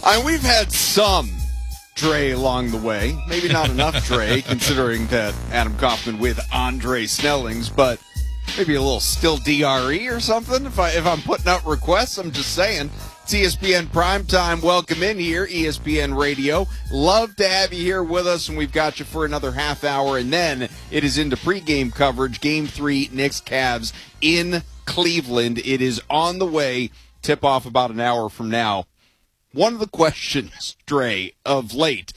We've had some Dre along the way. Maybe not enough Dre, considering that Adam Kaufman with Andre Snellings, but maybe a little still DRE or something. If I'm putting out requests, I'm just saying. It's ESPN Primetime. Welcome in here, ESPN Radio. Love to have you here with us, and we've got you for another half hour, and then it is into pregame coverage. Game 3, Knicks Cavs in Cleveland. It is on the way. Tip off about an hour from now. One of the questions, Dre, of late,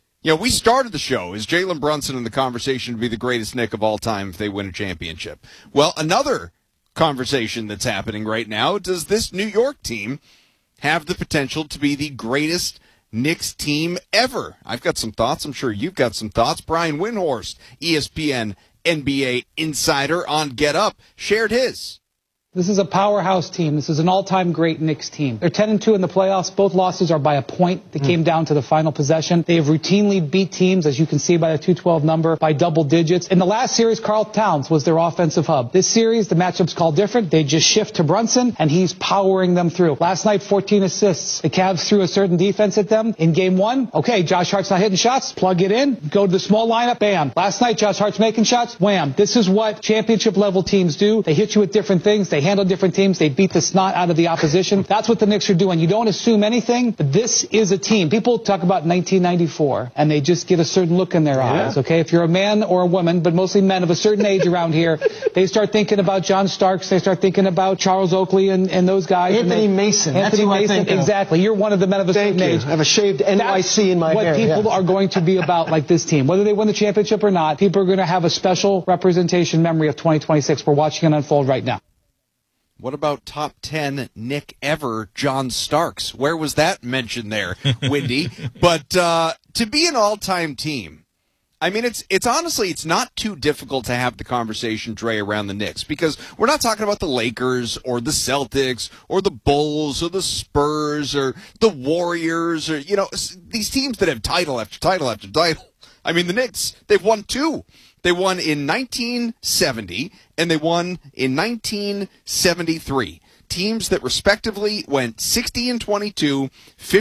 we started the show. Is Jalen Brunson in the conversation to be the greatest Knick of all time if they win a championship? Well, another conversation that's happening right now, does this New York team have the potential to be the greatest Knicks team ever? I've got some thoughts. I'm sure you've got some thoughts. Brian Windhorst, ESPN NBA insider on Get Up, shared his. This is a powerhouse team. This is an all-time great Knicks team. They're 10-2 in the playoffs. Both losses are by a point. They came down to the final possession. They have routinely beat teams, as you can see by the 212 number, by double digits. In the last series, Karl Towns was their offensive hub. This series, the matchup's called different. They just shift to Brunson, and he's powering them through. Last night, 14 assists. The Cavs threw a certain defense at them. In game 1, okay, Josh Hart's not hitting shots. Plug it in. Go to the small lineup. Bam. Last night, Josh Hart's making shots. Wham. This is what championship-level teams do. They hit you with different things. They handle different teams. They beat the snot out of the opposition. That's what the Knicks are doing. You don't assume anything, but this is a team. People talk about 1994, and they just get a certain look in their eyes, okay? If you're a man or a woman, but mostly men of a certain age around here, they start thinking about John Starks. They start thinking about Charles Oakley and those guys. Anthony Mason. Anthony Mason, exactly. You're one of the men of a certain age. I have a shaved NYC in my hair. What people are going to be about like this team. Whether they win the championship or not, people are going to have a special representation memory of 2026. We're watching it unfold right now. What about top 10 Knick ever, John Starks? Where was that mentioned there, Windy? But to be an all-time team, I mean, it's honestly, it's not too difficult to have the conversation, Dre, around the Knicks, because we're not talking about the Lakers or the Celtics or the Bulls or the Spurs or the Warriors or, these teams that have title after title after title. I mean, the Knicks, they've won 2. They won in 1970, and they won in 1973. Teams that respectively went 60-22,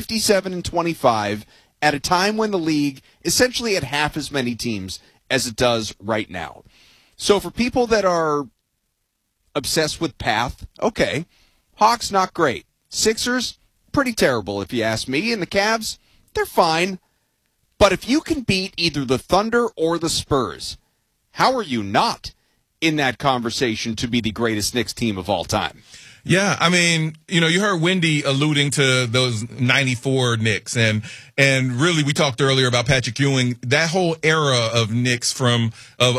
57-25, at a time when the league essentially had half as many teams as it does right now. So for people that are obsessed with path, okay, Hawks not great. Sixers, pretty terrible if you ask me. And the Cavs, they're fine. But if you can beat either the Thunder or the Spurs, how are you not in that conversation to be the greatest Knicks team of all time? Yeah, I mean, you heard Wendy alluding to those 94 Knicks, and really we talked earlier about Patrick Ewing, that whole era of Knicks of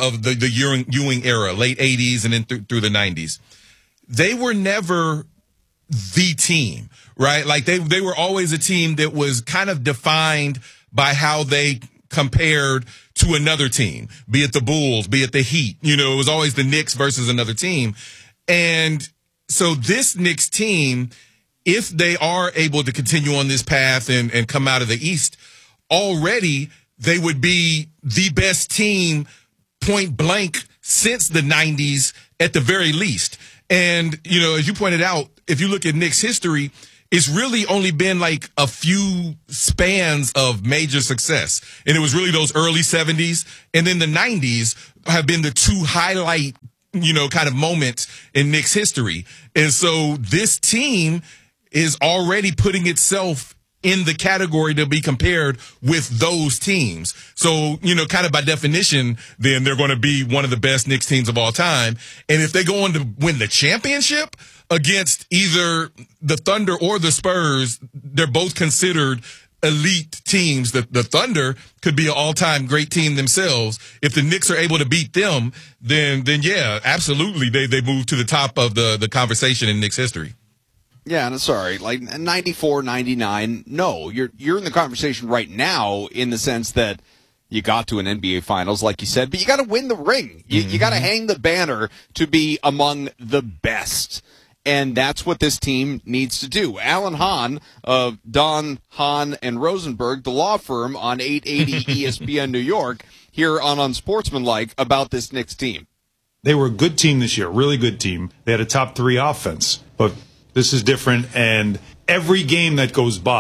the Ewing era, late 80s and then through the 90s. They were never the team, right? Like they were always a team that was kind of defined by how they compared to another team, be it the Bulls, be it the Heat. It was always the Knicks versus another team. And so this Knicks team, if they are able to continue on this path and come out of the East, already they would be the best team point blank since the 90s at the very least. And, as you pointed out, if you look at Knicks history, it's really only been like a few spans of major success. And it was really those early 70s. And then the 90s have been the two highlight, kind of moments in Knicks history. And so this team is already putting itself in the category to be compared with those teams. So, kind of by definition, then they're going to be one of the best Knicks teams of all time. And if they go on to win the championship against either the Thunder or the Spurs, they're both considered elite teams. The Thunder could be an all-time great team themselves. If the Knicks are able to beat them, then yeah, absolutely, they move to the top of the conversation in Knicks history. Yeah, and sorry, like 94, 99, no, you're in the conversation right now in the sense that you got to an NBA Finals, like you said, but you got to win the ring. You got to hang the banner to be among the best. And that's what this team needs to do. Alan Hahn of Don, Hahn, and Rosenberg, the law firm on 880 ESPN New York, here on Unsportsmanlike about this Knicks team. They were a good team this year, really good team. They had a top 3 offense, but this is different. And every game that goes by,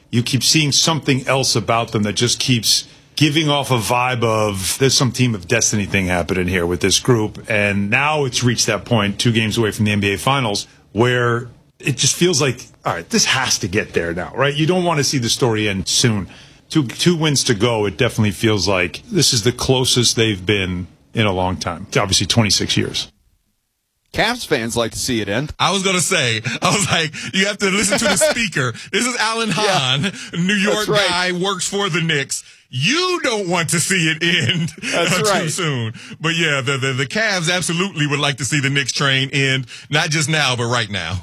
you keep seeing something else about them that just keeps giving off a vibe of there's some team of destiny thing happening here with this group. And now it's reached that point, 2 games away from the NBA Finals, where it just feels like, all right, this has to get there now, right? You don't want to see the story end soon. Two wins to go, it definitely feels like this is the closest they've been in a long time. It's obviously 26 years. Cavs fans like to see it end. I was going to say, I was like, you have to listen to the speaker. This is Alan Hahn, New York guy, works for the Knicks. You don't want to see it end too soon. But yeah, the Cavs absolutely would like to see the Knicks train end, not just now, but right now.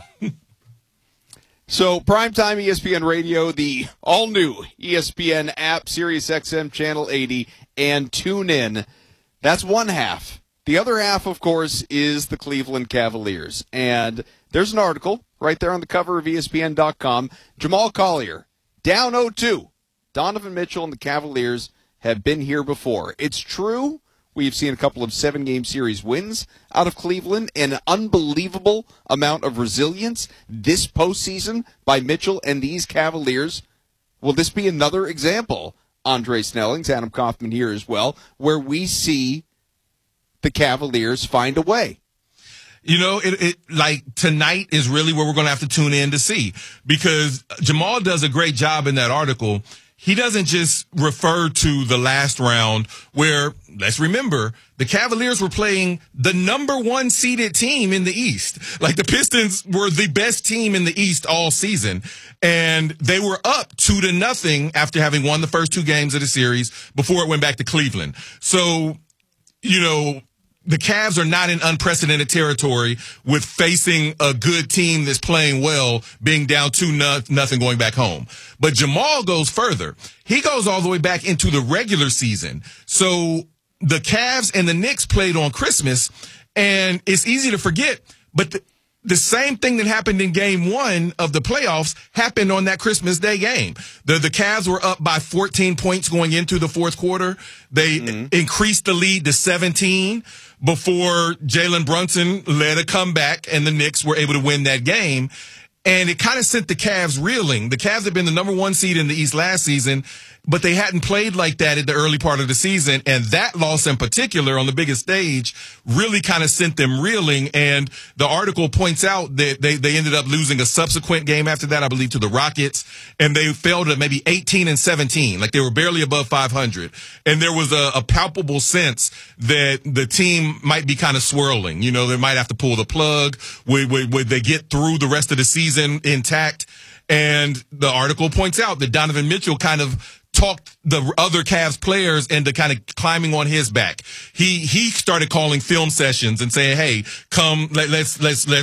So, primetime ESPN Radio, the all-new ESPN app, SiriusXM Channel 80, and TuneIn. That's one half. The other half, of course, is the Cleveland Cavaliers. And there's an article right there on the cover of ESPN.com. Jamal Collier, down 0-2. Donovan Mitchell and the Cavaliers have been here before. It's true. We've seen a couple of 7-game series wins out of Cleveland and an unbelievable amount of resilience this postseason by Mitchell and these Cavaliers. Will this be another example, Andre Snellings, Adam Kaufman here as well, where we see the Cavaliers find a way? You know, it like tonight is really where we're going to have to tune in to see, because Jamal does a great job in that article. He doesn't just refer to the last round where, let's remember, the Cavaliers were playing the number 1 seeded team in the East. Like, the Pistons were the best team in the East all season. And they were up 2-0 after having won the first 2 games of the series before it went back to Cleveland. So, you know, the Cavs are not in unprecedented territory with facing a good team that's playing well, being down 2-0 going back home. But Jamal goes further. He goes all the way back into the regular season. So the Cavs and the Knicks played on Christmas, and it's easy to forget, but the same thing that happened in game 1 of the playoffs happened on that Christmas Day game. The Cavs were up by 14 points going into the fourth quarter. They increased the lead to 17 before Jalen Brunson led a comeback, and the Knicks were able to win that game. And it kind of sent the Cavs reeling. The Cavs had been the number 1 seed in the East last season, but they hadn't played like that in the early part of the season. And that loss in particular on the biggest stage really kind of sent them reeling. And the article points out that they ended up losing a subsequent game after that, I believe, to the Rockets. And they fell to maybe 18-17. Like, they were barely above 500. And there was a palpable sense that the team might be kind of swirling. You know, they might have to pull the plug. Would they get through the rest of the season intact? And the article points out that Donovan Mitchell kind of talked the other Cavs players into kind of climbing on his back. He started calling film sessions and saying, "Hey, come, let's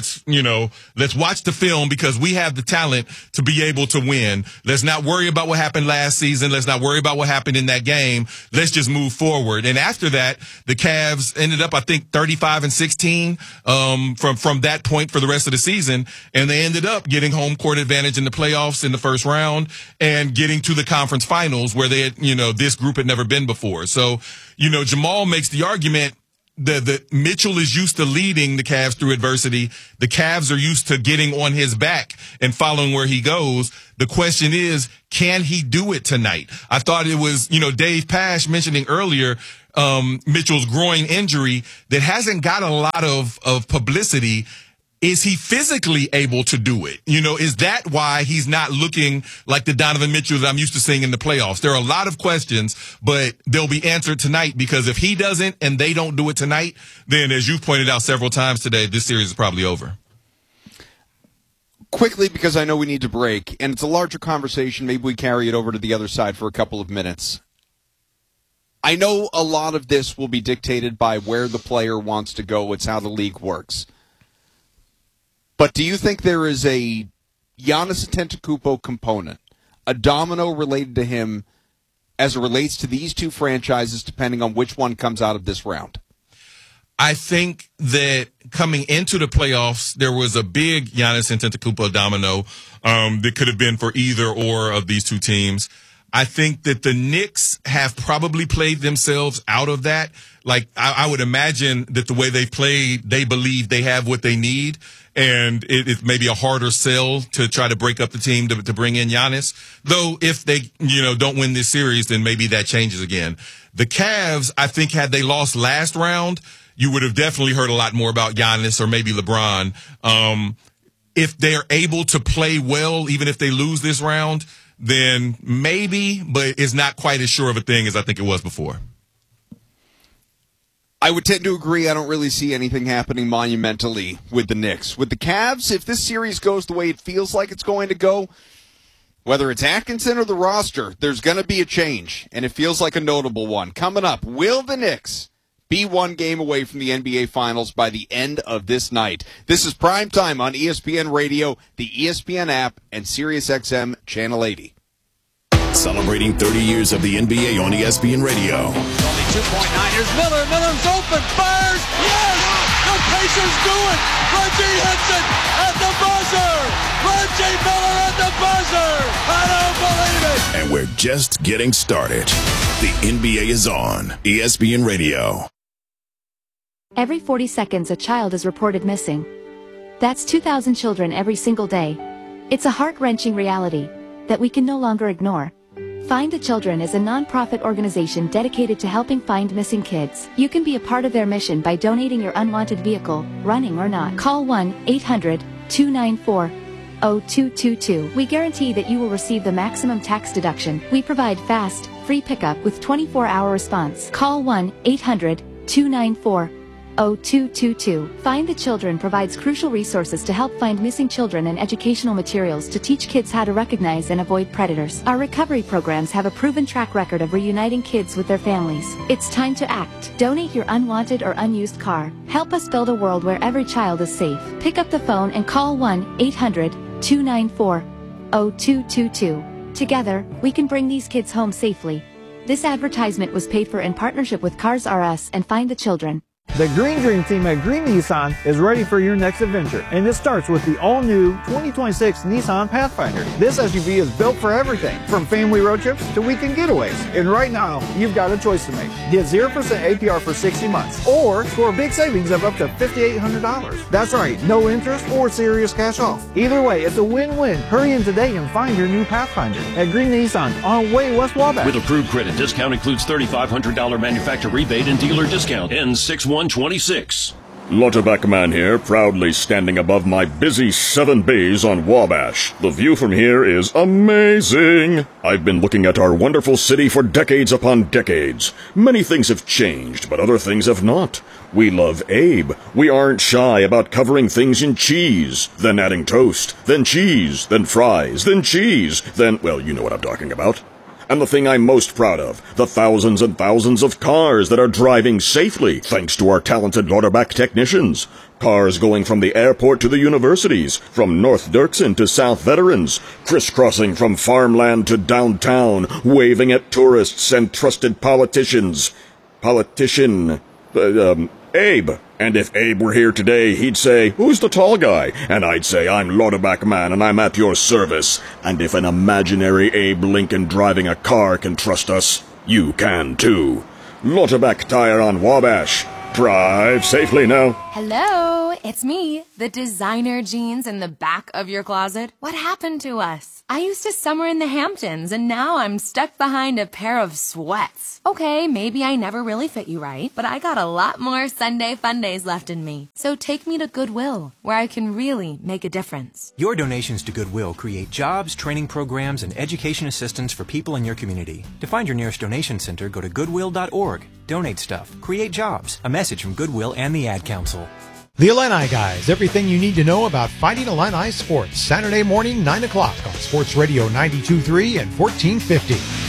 watch the film, because we have the talent to be able to win. Let's not worry about what happened last season. Let's not worry about what happened in that game. Let's just move forward." And after that, the Cavs ended up, I think, 35-16 from that point for the rest of the season, and they ended up getting home court advantage in the playoffs in the first round and getting to the conference finals, where they had, this group had never been before. So, Jamal makes the argument that Mitchell is used to leading the Cavs through adversity. The Cavs are used to getting on his back and following where he goes. The question is, can he do it tonight? I thought it was, Dave Pasch mentioning earlier, Mitchell's groin injury that hasn't got a lot of publicity. Is he physically able to do it? Is that why he's not looking like the Donovan Mitchell that I'm used to seeing in the playoffs? There are a lot of questions, but they'll be answered tonight, because if he doesn't and they don't do it tonight, then, as you've pointed out several times today, this series is probably over. Quickly, because I know we need to break, and it's a larger conversation, maybe we carry it over to the other side for a couple of minutes. I know a lot of this will be dictated by where the player wants to go. It's how the league works. But do you think there is a Giannis Antetokounmpo component, a domino related to him as it relates to these two franchises, depending on which one comes out of this round? I think that coming into the playoffs, there was a big Giannis Antetokounmpo domino that could have been for either or of these two teams. I think that the Knicks have probably played themselves out of that. Like, I would imagine that the way they played, they believe they have what they need. and it's maybe a harder sell to try to break up the team to bring in Giannis. Though if they, don't win this series, then maybe that changes again. The Cavs, I think, had they lost last round, you would have definitely heard a lot more about Giannis or maybe LeBron. If they're able to play well, even if they lose this round, then maybe, but it's not quite as sure of a thing as I think it was before. I would tend to agree. I don't really see anything happening monumentally with the Knicks. With the Cavs, if this series goes the way it feels like it's going to go, whether it's Atkinson or the roster, there's going to be a change, and it feels like a notable one. Coming up, will the Knicks be one game away from the NBA Finals by the end of this night? This is Prime Time on ESPN Radio, the ESPN app, and SiriusXM Channel 80. Celebrating 30 years of the NBA on ESPN Radio. Only 2.9. Here's Miller. Miller's open. Fires. Yes! The Pacers do it. Reggie Henson at the buzzer. Reggie Miller at the buzzer. I don't believe it. And we're just getting started. The NBA is on ESPN Radio. Every 40 seconds, a child is reported missing. That's 2,000 children every single day. It's a heart-wrenching reality that we can no longer ignore. Find the Children is a non-profit organization dedicated to helping find missing kids. You can be a part of their mission by donating your unwanted vehicle, running or not. Call 1-800-294-0222. We guarantee that you will receive the maximum tax deduction. We provide fast, free pickup with 24-hour response. Call 1-800-294-0222. Find the Children provides crucial resources to help find missing children and educational materials to teach kids how to recognize and avoid predators. Our recovery programs have a proven track record of reuniting kids with their families. It's time to act. Donate your unwanted or unused car. Help us build a world where every child is safe. Pick up the phone and call 1-800-294-0222. Together, we can bring these kids home safely. This advertisement was paid for in partnership with Cars R Us and Find the Children. The Green Dream Team at Green Nissan is ready for your next adventure, and it starts with the all-new 2026 Nissan Pathfinder. This SUV is built for everything, from family road trips to weekend getaways. And right now, you've got a choice to make. Get 0% APR for 60 months, or score big savings of up to $5,800. That's right, no interest or serious cash off. Either way, it's a win-win. Hurry in today and find your new Pathfinder at Green Nissan on Way West Wabash. With approved credit, discount includes $3,500 manufacturer rebate and dealer discount. Ends 6/1/26. Lauterbach Man here, proudly standing above my busy 7 bays on Wabash. The view from here is amazing. I've been looking at our wonderful city for decades upon decades. Many things have changed, but other things have not. We love Abe. We aren't shy about covering things in cheese, then adding toast, then cheese, then fries, then cheese, then, well, you know what I'm talking about. And the thing I'm most proud of, the thousands and thousands of cars that are driving safely thanks to our talented Lauterbach technicians. Cars going from the airport to the universities, from North Dirksen to South Veterans, crisscrossing from farmland to downtown, waving at tourists and trusted politicians. Abe. And if Abe were here today, he'd say, "Who's the tall guy?" And I'd say, "I'm Lauterbach Man, and I'm at your service." And if an imaginary Abe Lincoln driving a car can trust us, you can too. Lauterbach Tire on Wabash. Drive safely now. Hello, it's me, the designer jeans in the back of your closet. What happened to us? I used to summer in the Hamptons, and now I'm stuck behind a pair of sweats. Okay, maybe I never really fit you right, but I got a lot more Sunday fun days left in me. So take me to Goodwill, where I can really make a difference. Your donations to Goodwill create jobs, training programs, and education assistance for people in your community. To find your nearest donation center, go to goodwill.org. Donate stuff. Create jobs. A message from Goodwill and the Ad Council. The Illini Guys, everything you need to know about Fighting Illini sports. Saturday morning, 9 o'clock on Sports Radio 92.3 and 1450.